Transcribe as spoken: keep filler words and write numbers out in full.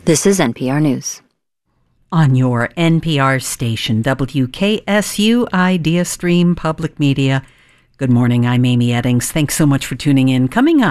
This is N P R News. On your N P R station, W K S U Idea Stream Public Media. Good morning, I'm Amy Eddings. Thanks so much for tuning in. Coming up,